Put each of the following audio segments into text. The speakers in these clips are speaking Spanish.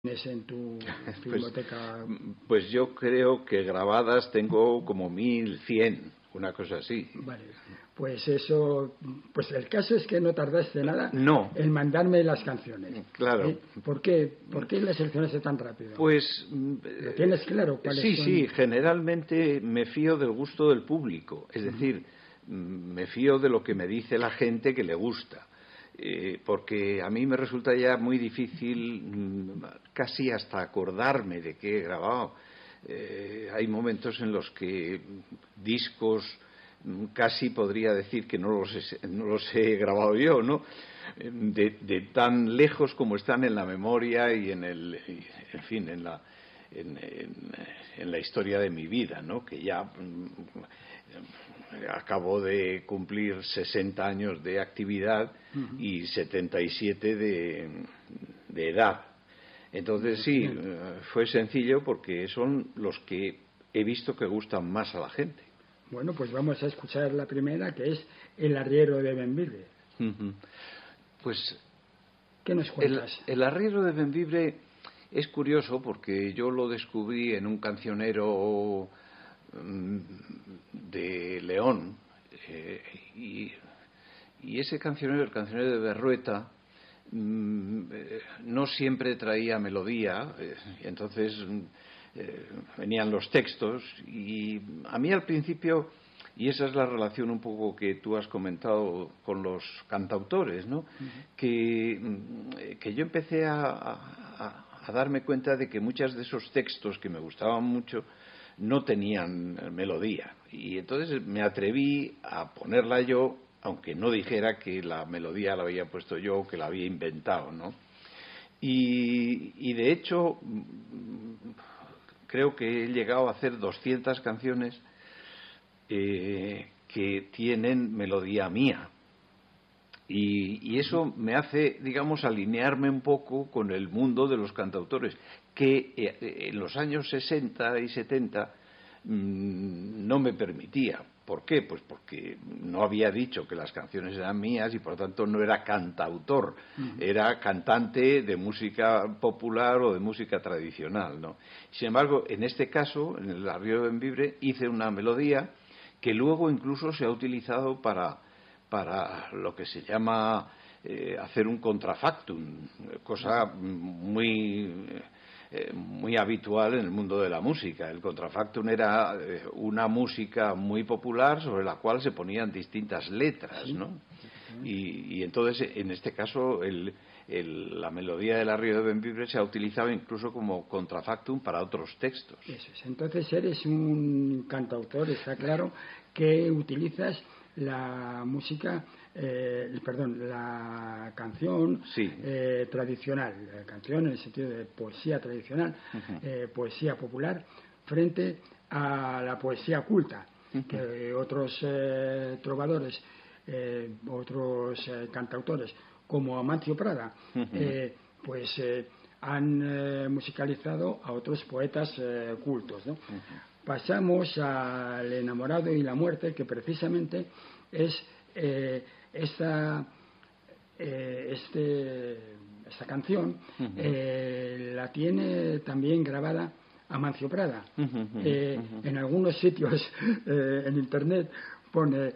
tienes en tu filmoteca? Pues yo creo que grabadas tengo como 1100, una cosa así. Vale, pues eso, pues el caso es que no tardaste nada en mandarme las canciones. Claro. ¿Por qué las seleccionaste tan rápido? Pues ¿lo tienes claro? Sí, son? Sí, generalmente me fío del gusto del público, es decir, me fío de lo que me dice la gente que le gusta. Porque a mí me resulta ya muy difícil casi hasta acordarme de qué he grabado. Hay momentos en los que discos casi podría decir que no los he grabado yo, ¿no? De tan lejos como están en la memoria y en fin, en la historia de mi vida, ¿no? Que ya acabo de cumplir 60 años de actividad y 77 de edad. Entonces sí, fue sencillo porque son los que he visto que gustan más a la gente. Bueno, pues vamos a escuchar la primera, que es El arriero de Bembibre. Pues ¿qué nos cuentas? El arriero de Bembibre es curioso porque yo lo descubrí en un cancionero de León, y ese cancionero, el cancionero de Berrueta, no siempre traía melodía, entonces venían los textos, y a mí al principio, y esa es la relación un poco que tú has comentado con los cantautores, ¿no? Que yo empecé a darme cuenta de que muchos de esos textos que me gustaban mucho no tenían melodía, y entonces me atreví a ponerla yo, aunque no dijera que la melodía la había puesto yo o que la había inventado, ¿no? Y de hecho creo que he llegado a hacer 200 canciones que tienen melodía mía, y eso me hace, digamos, alinearme un poco con el mundo de los cantautores, que en los años 60 y 70 no me permitía. ¿Por qué? Pues porque no había dicho que las canciones eran mías y por lo tanto no era cantautor, era cantante de música popular o de música tradicional, ¿no? Sin embargo, en este caso, en el arriero de Bembibre, hice una melodía que luego incluso se ha utilizado para lo que se llama hacer un contrafactum, cosa muy habitual en el mundo de la música. El contrafactum era una música muy popular sobre la cual se ponían distintas letras, ¿no? Y entonces, en este caso, la melodía del arriero de Bembibre se ha utilizado incluso como contrafactum para otros textos. Eso es. Entonces eres un cantautor, está claro, que utilizas la música, la canción tradicional, la canción en el sentido de poesía tradicional, poesía popular, frente a la poesía culta, que otros trovadores, otros cantautores, como Amancio Prada, han musicalizado a otros poetas cultos, ¿no? Pasamos al enamorado y la muerte, que precisamente es esta canción, la tiene también grabada Amancio Prada. En algunos sitios en internet pone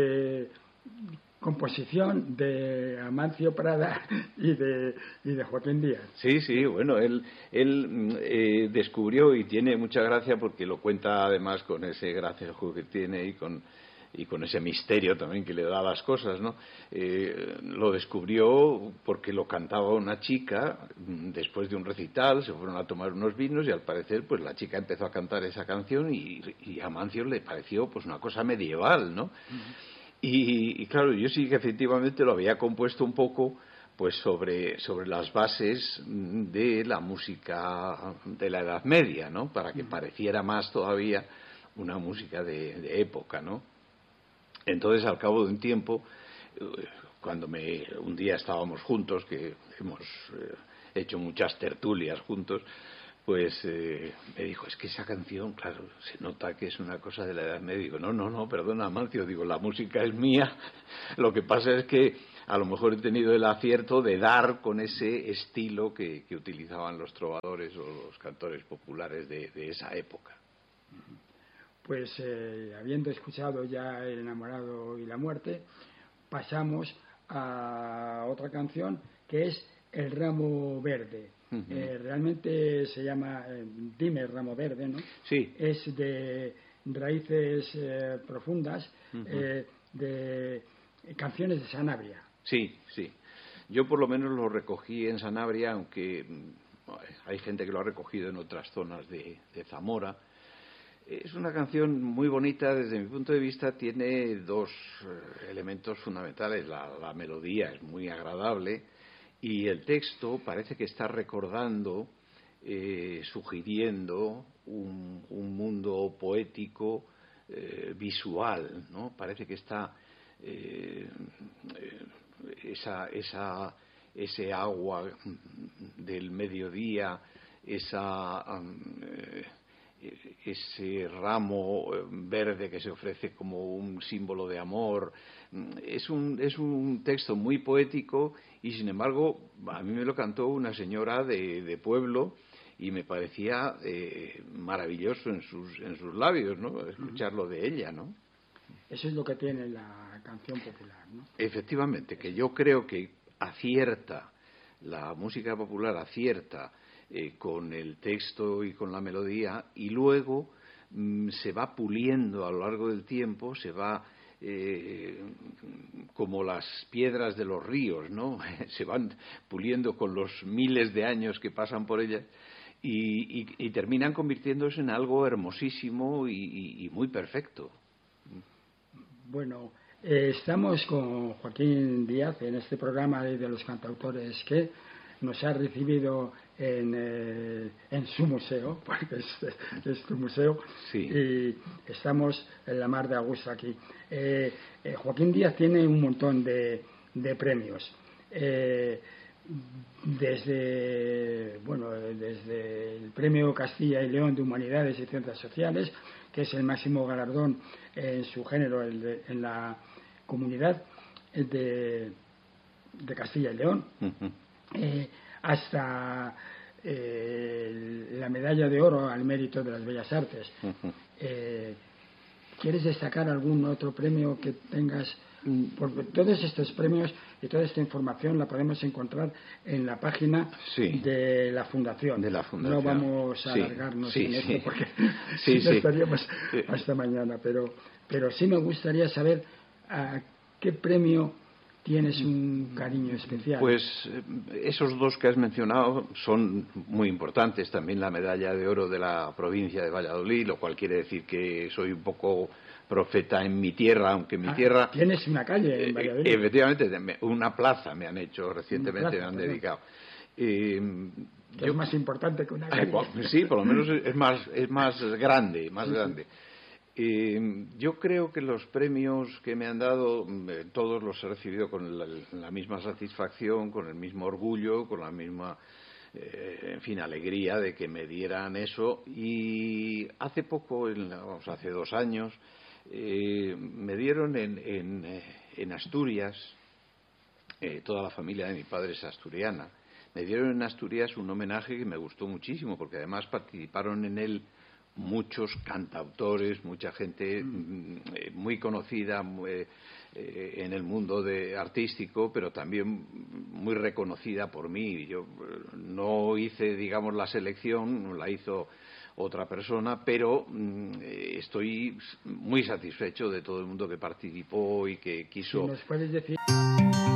composición de Amancio Prada y de Joaquín Díaz. Sí, bueno, él descubrió, y tiene mucha gracia porque lo cuenta además con ese gracejo que tiene y con ese misterio también que le da a las cosas, ¿no? Lo descubrió porque lo cantaba una chica después de un recital, se fueron a tomar unos vinos y al parecer pues la chica empezó a cantar esa canción y a Amancio le pareció pues una cosa medieval, ¿no? Y claro, yo sí que efectivamente lo había compuesto un poco pues sobre las bases de la música de la Edad Media, ¿no? Para que pareciera más todavía una música de época, ¿no? Entonces, al cabo de un tiempo, cuando un día estábamos juntos, que hemos hecho muchas tertulias juntos, pues me dijo, es que esa canción, claro, se nota que es una cosa de la Edad Media. Digo, no, perdona, Amancio, digo, la música es mía. Lo que pasa es que a lo mejor he tenido el acierto de dar con ese estilo que utilizaban los trovadores o los cantores populares de esa época. Pues habiendo escuchado ya El enamorado y la muerte, pasamos a otra canción que es El ramo verde. Realmente se llama Dime Ramo Verde, ¿no? Sí. Es de raíces profundas, de canciones de Sanabria. Sí. Yo por lo menos lo recogí en Sanabria, aunque hay gente que lo ha recogido en otras zonas de Zamora. Es una canción muy bonita, desde mi punto de vista tiene dos elementos fundamentales. La melodía es muy agradable y el texto parece que está recordando, sugiriendo un mundo poético, visual, ¿no? Parece que está ese agua del mediodía, ese ramo verde que se ofrece como un símbolo de amor. Es un texto muy poético y, sin embargo, a mí me lo cantó una señora de pueblo y me parecía maravilloso en sus labios, ¿no? Escucharlo de ella, ¿no? Eso es lo que tiene la canción popular, ¿no? Efectivamente, que yo creo que acierta, la música popular acierta con el texto y con la melodía, y luego se va puliendo a lo largo del tiempo, se va como las piedras de los ríos, ¿no? Se van puliendo con los miles de años que pasan por ellas y terminan convirtiéndose en algo hermosísimo y muy perfecto. Bueno, estamos con Joaquín Díaz en este programa de los cantautores que nos ha recibido en su museo, porque es tu museo, sí. Y estamos en la mar de a gusto aquí. Joaquín Díaz tiene un montón de premios. Desde el Premio Castilla y León de Humanidades y Ciencias Sociales, que es el máximo galardón en su género en la comunidad de Castilla y León, hasta la medalla de oro al mérito de las bellas artes. ¿Quieres destacar algún otro premio que tengas? Porque todos estos premios y toda esta información la podemos encontrar en la página de la Fundación. No vamos a alargarnos en esto porque estaríamos hasta mañana, pero sí me gustaría saber a qué premio tienes un cariño especial. Pues esos dos que has mencionado son muy importantes. También la medalla de oro de la provincia de Valladolid, lo cual quiere decir que soy un poco profeta en mi tierra, aunque mi tierra... Tienes una calle en Valladolid. Efectivamente, una plaza me han hecho recientemente, me han dedicado. Es más importante que una calle. Sí, por lo menos es más grande, grande. Yo creo que los premios que me han dado, todos los he recibido con la misma satisfacción, con el mismo orgullo, con la misma, alegría de que me dieran eso. Y hace poco, hace 2 años, me dieron en Asturias, toda la familia de mi padre es asturiana, me dieron en Asturias un homenaje que me gustó muchísimo, porque además participaron en él muchos cantautores, mucha gente muy conocida en el mundo artístico, pero también muy reconocida por mí. Yo no hice, digamos, la selección, la hizo otra persona, pero estoy muy satisfecho de todo el mundo que participó y que quiso... ¿Nos puedes decir?